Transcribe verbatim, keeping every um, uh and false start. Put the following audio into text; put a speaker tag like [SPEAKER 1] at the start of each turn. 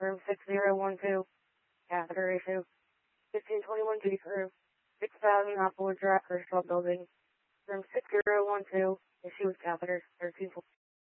[SPEAKER 1] Room six zero one two, catheter issue. fifteen twenty-one G through six thousand Hopwood Drive, Kershaw Building. Room six zero one two, issue with catheter thirteen.